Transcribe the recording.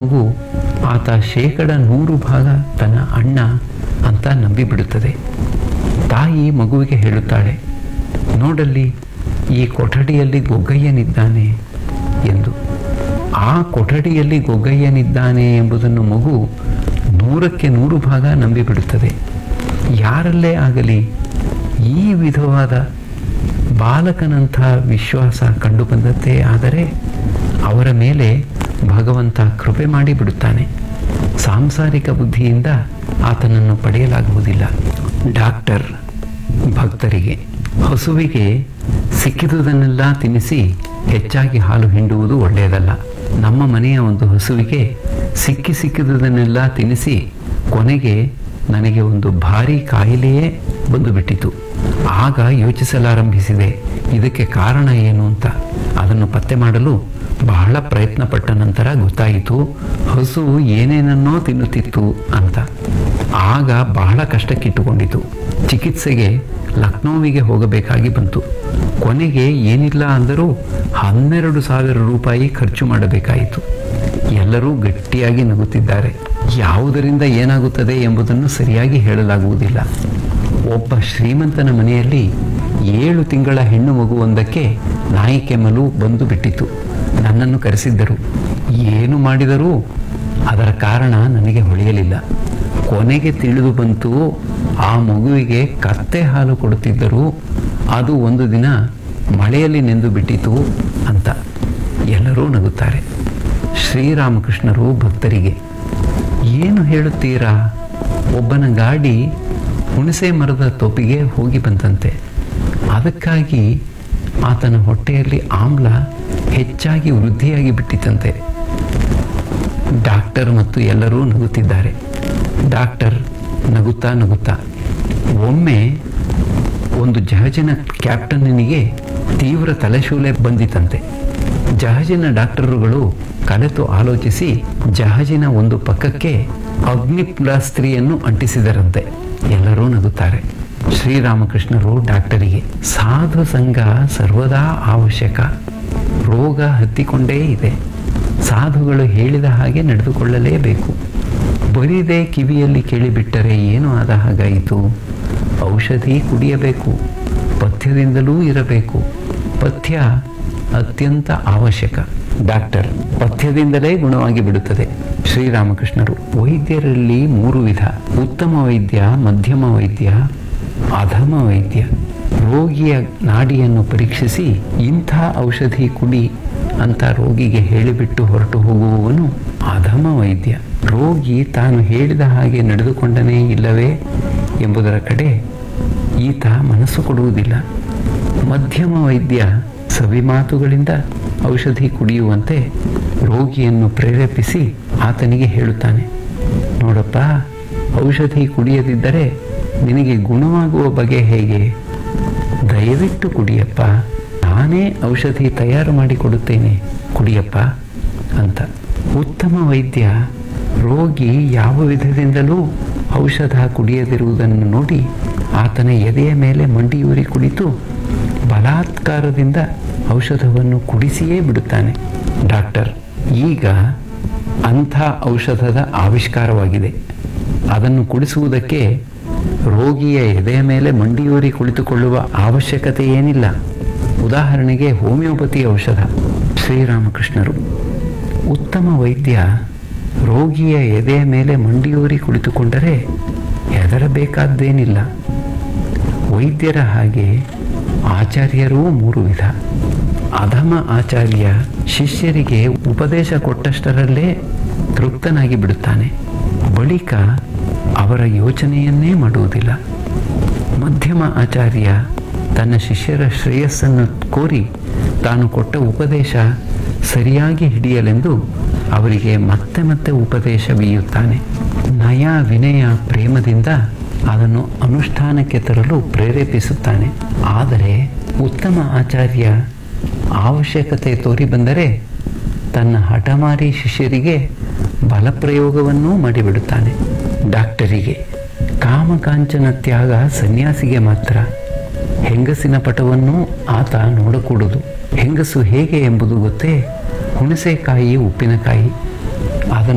ಮಗು ಆತ 100% ತನ್ನ ಅಣ್ಣ ಅಂತ ನಂಬಿಬಿಡುತ್ತದೆ. ತಾಯಿ ಮಗುವಿಗೆ ಹೇಳುತ್ತಾಳೆ, ನೋಡಲ್ಲಿ ಈ ಕೊಠಡಿಯಲ್ಲಿ ಗೊಗ್ಗಯ್ಯನಿದ್ದಾನೆ ಎಂದು. ಆ ಕೊಠಡಿಯಲ್ಲಿ ಗೊಗ್ಗಯ್ಯನಿದ್ದಾನೆ ಎಂಬುದನ್ನು ಮಗು 100% ನಂಬಿಬಿಡುತ್ತದೆ. ಯಾರಲ್ಲೇ ಆಗಲಿ ಈ ವಿಧವಾದ ಬಾಲಕನಂಥ ವಿಶ್ವಾಸ ಕಂಡುಬಂದದ್ದೇ ಆದರೆ ಅವರ ಮೇಲೆ ಭಗವಂತ ಕೃಪೆ ಮಾಡಿಬಿಡುತ್ತಾನೆ. ಸಾಂಸಾರಿಕ ಬುದ್ಧಿಯಿಂದ ಆತನನ್ನು ಪಡೆಯಲಾಗುವುದಿಲ್ಲ. ಡಾಕ್ಟರ್ ಭಕ್ತರಿಗೆ, ಹಸುವಿಗೆ ಸಿಕ್ಕಿದುದನ್ನೆಲ್ಲ ತಿನ್ನಿಸಿ ಹೆಚ್ಚಾಗಿ ಹಾಲು ಹಿಂಡುವುದು ಒಳ್ಳೆಯದಲ್ಲ. ನಮ್ಮ ಮನೆಯ ಒಂದು ಹಸುವಿಗೆ ಸಿಕ್ಕಿದುದನ್ನೆಲ್ಲ ತಿನ್ನಿಸಿ ಕೊನೆಗೆ ನನಗೆ ಒಂದು ಭಾರೀ ಕಾಯಿಲೆಯೇ ಬಂದು ಬಿಟ್ಟಿತು. ಆಗ ಯೋಚಿಸಲಾರಂಭಿಸಿದೆ, ಇದಕ್ಕೆ ಕಾರಣ ಏನು ಅಂತ. ಅದನ್ನು ಪತ್ತೆ ಮಾಡಲು ಬಹಳ ಪ್ರಯತ್ನ ಪಟ್ಟ ನಂತರ ಗೊತ್ತಾಯಿತು, ಹಸು ಏನೇನನ್ನೋ ತಿನ್ನುತ್ತಿತ್ತು ಅಂತ. ಆಗ ಬಹಳ ಕಷ್ಟಕ್ಕಿಟ್ಟುಕೊಂಡಿತು. ಚಿಕಿತ್ಸೆಗೆ ಲಕ್ನೋವಿಗೆ ಹೋಗಬೇಕಾಗಿ ಬಂತು. ಕೊನೆಗೆ ಏನಿಲ್ಲ ಅಂದರೂ 12,000 ರೂಪಾಯಿ ಖರ್ಚು ಮಾಡಬೇಕಾಯಿತು. ಎಲ್ಲರೂ ಗಟ್ಟಿಯಾಗಿ ನಗುತ್ತಿದ್ದಾರೆ. ಯಾವುದರಿಂದ ಏನಾಗುತ್ತದೆ ಎಂಬುದನ್ನು ಸರಿಯಾಗಿ ಹೇಳಲಾಗುವುದಿಲ್ಲ. ಒಬ್ಬ ಶ್ರೀಮಂತನ ಮನೆಯಲ್ಲಿ 7 ತಿಂಗಳ ಹೆಣ್ಣು ಮಗುವೊಂದಕ್ಕೆ ನಾಯಿ ಕೆಮ್ಮಲು ಬಂದು ಬಿಟ್ಟಿತು. ನನ್ನನ್ನು ಕರೆಸಿದ್ದರು. ಏನು ಮಾಡಿದರೂ ಅದರ ಕಾರಣ ನನಗೆ ಹೊಳೆಯಲಿಲ್ಲ. ಕೊನೆಗೆ ತಿಳಿದು ಬಂತು, ಆ ಮಗುವಿಗೆ ಕತ್ತೆ ಹಾಲು ಕೊಡುತ್ತಿದ್ದರು, ಅದು ಒಂದು ದಿನ ಮಳೆಯಲ್ಲಿ ನೆಂದು ಬಿಟ್ಟಿತು ಅಂತ. ಎಲ್ಲರೂ ನಗುತ್ತಾರೆ. ಶ್ರೀರಾಮಕೃಷ್ಣರು ಭಕ್ತರಿಗೆ, ಏನು ಹೇಳುತ್ತೀರಾ? ಒಬ್ಬನ ಗಾಡಿ ಹುಣಸೆ ಮರದ ತೊಪ್ಪಿಗೆ ಹೋಗಿ ಬಂತಂತೆ. ಅದಕ್ಕಾಗಿ ಆತನ ಹೊಟ್ಟೆಯಲ್ಲಿ ಆಮ್ಲ ಹೆಚ್ಚಾಗಿ ವೃದ್ಧಿಯಾಗಿ ಬಿಟ್ಟಿತಂತೆ. ಡಾಕ್ಟರ್ ಮತ್ತು ಎಲ್ಲರೂ ನಗುತ್ತಿದ್ದಾರೆ. ಡಾಕ್ಟರ್ ನಗುತ್ತಾ ಒಮ್ಮೆ ಒಂದು ಜಹಾಜಿನ ಕ್ಯಾಪ್ಟನ್ನಿಗೆ ತೀವ್ರ ತಲೆಶೂಲೆ ಬಂದಿತಂತೆ. ಜಹಾಜಿನ ಡಾಕ್ಟರುಗಳು ಕಲೆತು ಆಲೋಚಿಸಿ ಜಹಾಜಿನ ಒಂದು ಪಕ್ಕಕ್ಕೆ ಅಗ್ನಿಪ್ಲಾಸ್ತ್ರಿಯನ್ನು ಅಂಟಿಸಿದರಂತೆ. ಎಲ್ಲರೂ ನಗುತ್ತಾರೆ. ಶ್ರೀರಾಮಕೃಷ್ಣರು ಡಾಕ್ಟರಿಗೆ, ಸಾಧು ಸಂಘ ಸರ್ವದಾ ಅವಶ್ಯಕ. ರೋಗ ಹತ್ತಿಕೊಂಡೇ ಇದೆ. ಸಾಧುಗಳು ಹೇಳಿದ ಹಾಗೆ ನಡೆದುಕೊಳ್ಳಲೇಬೇಕು. ಬರಿದೇ ಕಿವಿಯಲ್ಲಿ ಕೇಳಿಬಿಟ್ಟರೆ ಏನು ಆದ ಹಾಗಾಯಿತು? ಔಷಧಿ ಕುಡಿಯಬೇಕು, ಪಥ್ಯದಿಂದಲೂ ಇರಬೇಕು. ಪಥ್ಯ ಅತ್ಯಂತ ಅವಶ್ಯಕ. ಡಾಕ್ಟರ್, ಪಥ್ಯದಿಂದಲೇ ಗುಣವಾಗಿ ಬಿಡುತ್ತದೆ. ಶ್ರೀರಾಮಕೃಷ್ಣರು, ವೈದ್ಯರಲ್ಲಿ 3 ವಿಧ: ಉತ್ತಮ ವೈದ್ಯ, ಮಧ್ಯಮ ವೈದ್ಯ, ಅಧಮ ವೈದ್ಯ. ರೋಗಿಯ ನಾಡಿಯನ್ನು ಪರೀಕ್ಷಿಸಿ ಇಂಥ ಔಷಧಿ ಕುಡಿ ಅಂತ ರೋಗಿಗೆ ಹೇಳಿಬಿಟ್ಟು ಹೊರಟು ಹೋಗುವವನು ಅಧಮ ವೈದ್ಯ. ರೋಗಿ ತಾನು ಹೇಳಿದ ಹಾಗೆ ನಡೆದುಕೊಂಡನೇ ಇಲ್ಲವೇ ಎಂಬುದರ ಕಡೆ ಈತ ಮನಸ್ಸು ಕೊಡುವುದಿಲ್ಲ. ಮಧ್ಯಮ ವೈದ್ಯ ಸವಿಮಾತುಗಳಿಂದ ಔಷಧಿ ಕುಡಿಯುವಂತೆ ರೋಗಿಯನ್ನು ಪ್ರೇರೇಪಿಸಿ ಆತನಿಗೆ ಹೇಳುತ್ತಾನೆ, ನೋಡಪ್ಪ, ಔಷಧಿ ಕುಡಿಯದಿದ್ದರೆ ನಿನಗೆ ಗುಣವಾಗುವ ಬಗೆ ಹೇಗೆ? ದಯವಿಟ್ಟು ಕುಡಿಯಪ್ಪ, ನಾನೇ ಔಷಧಿ ತಯಾರು ಮಾಡಿಕೊಡುತ್ತೇನೆ, ಕುಡಿಯಪ್ಪ ಅಂತ. ಉತ್ತಮ ವೈದ್ಯ ರೋಗಿ ಯಾವ ವಿಧದಿಂದಲೂ ಔಷಧ ಕುಡಿಯದಿರುವುದನ್ನು ನೋಡಿ ಆತನ ಎದೆಯ ಮೇಲೆ ಮಂಡಿಯೂರಿ ಕುಳಿತು ಬಲಾತ್ಕಾರದಿಂದ ಔಷಧವನ್ನು ಕುಡಿಸಿಯೇ ಬಿಡುತ್ತಾನೆ. ಡಾಕ್ಟರ್, ಈಗ ಅಂಥ ಔಷಧದ ಆವಿಷ್ಕಾರವಾಗಿದೆ. ಅದನ್ನು ಕುಡಿಸುವುದಕ್ಕೆ ರೋಗಿಯ ಎದೆಯ ಮೇಲೆ ಮಂಡಿಯೂರಿ ಕುಳಿತುಕೊಳ್ಳುವ ಅವಶ್ಯಕತೆ ಏನಿಲ್ಲ. ಉದಾಹರಣೆಗೆ ಹೋಮಿಯೋಪತಿ ಔಷಧ. ಶ್ರೀರಾಮಕೃಷ್ಣರು, ಉತ್ತಮ ವೈದ್ಯ ರೋಗಿಯ ಎದೆಯ ಮೇಲೆ ಮಂಡಿಯೂರಿ ಕುಳಿತುಕೊಂಡರೆ ಹೆದರಬೇಕಾದ್ದೇನಿಲ್ಲ. ವೈದ್ಯರ ಹಾಗೆ ಆಚಾರ್ಯರೂ 3 ವಿಧ. ಅಧಮ ಆಚಾರ್ಯ ಶಿಷ್ಯರಿಗೆ ಉಪದೇಶ ಕೊಟ್ಟಷ್ಟರಲ್ಲೇ ತೃಪ್ತನಾಗಿ ಬಿಡುತ್ತಾನೆ. ಬಳಿಕ ಅವರ ಯೋಚನೆಯನ್ನೇ ಮಾಡುವುದಿಲ್ಲ. ಮಧ್ಯಮ ಆಚಾರ್ಯ ತನ್ನ ಶಿಷ್ಯರ ಶ್ರೇಯಸ್ಸನ್ನು ಕೋರಿ ತಾನು ಕೊಟ್ಟ ಉಪದೇಶ ಸರಿಯಾಗಿ ಹಿಡಿಯಲೆಂದು ಅವರಿಗೆ ಮತ್ತೆ ಮತ್ತೆ ಉಪದೇಶ ಬೀಯುತ್ತಾನೆ. ನಯ ವಿನಯ ಪ್ರೇಮದಿಂದ ಅದನ್ನು ಅನುಷ್ಠಾನಕ್ಕೆ ತರಲು ಪ್ರೇರೇಪಿಸುತ್ತಾನೆ. ಆದರೆ ಉತ್ತಮ ಆಚಾರ್ಯ ಅವಶ್ಯಕತೆ ತೋರಿ ಬಂದರೆ ತನ್ನ ಹಠಮಾರಿ ಶಿಷ್ಯರಿಗೆ ಬಲಪ್ರಯೋಗವನ್ನೂ ಮಾಡಿಬಿಡುತ್ತಾನೆ. ಡಾಕ್ಟರಿಗೆ, ಕಾಮಕಾಂಚನ ತ್ಯಾಗ ಸನ್ಯಾಸಿಗೆ ಮಾತ್ರ. ಹೆಂಗಸಿನ ಪಟವನ್ನು ಆತ ನೋಡಕೂಡದು. ಹೆಂಗಸು ಹೇಗೆ ಎಂಬುದು ಗೊತ್ತೇ? ಹುಣಸೆಕಾಯಿ, ಉಪ್ಪಿನಕಾಯಿ. ಅದನ್ನು